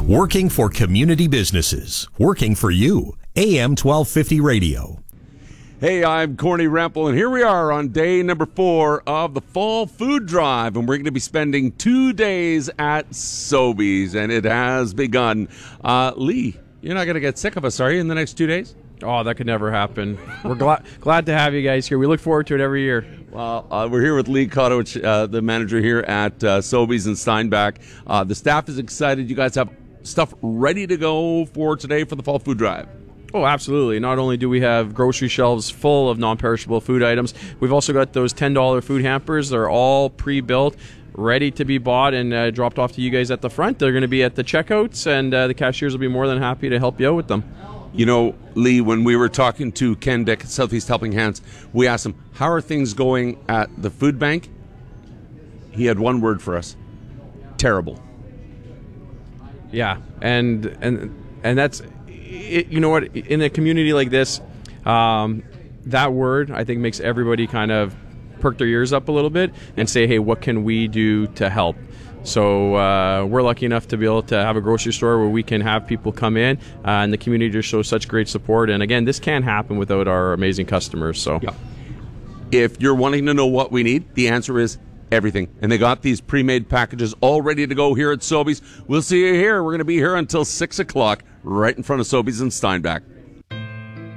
Working for community businesses. Working for you. AM 1250 Radio. Hey, I'm Corny Rempel, and here we are on day number 4 of the Fall Food Drive, and we're going to be spending 2 days at Sobeys, and it has begun. Lee, you're not going to get sick of us, are you, in the next 2 days? Oh, that could never happen. We're glad to have you guys here. We look forward to it every year. Well, we're here with Lee Kotowich, the manager here at Sobeys in Steinbach. The staff is excited. You guys have stuff ready to go for today for the Fall Food Drive. Oh, absolutely. Not only do we have grocery shelves full of non-perishable food items, we've also got those $10 food hampers. They're all pre-built, ready to be bought and dropped off to you guys at the front. They're going to be at the checkouts, and the cashiers will be more than happy to help you out with them. You know, Lee, when we were talking to Ken Dick at Southeast Helping Hands, we asked him, how are things going at the food bank? He had one word for us: terrible. Yeah, and that's it. You know what? In a community like this, that word, I think, makes everybody kind of perk their ears up a little bit and say, hey, what can we do to help? So we're lucky enough to be able to have a grocery store where we can have people come in, and the community just shows such great support. And again, this can't happen without our amazing customers. So, yeah. If you're wanting to know what we need, the answer is everything. And they got these pre-made packages all ready to go here at Sobeys. We'll see you here. We're going to be here until 6 o'clock, right in front of Sobeys in Steinbach.